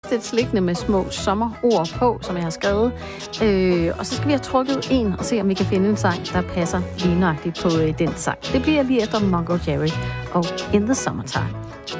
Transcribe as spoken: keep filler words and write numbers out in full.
et slikkende med små sommerord på, som jeg har skrevet. Øh, og så skal vi have trukket en og se, om vi kan finde en sang, der passer lige nøjagtigt på øh, den sang. Det bliver lige efter Mungo Jerry og In the Summertime.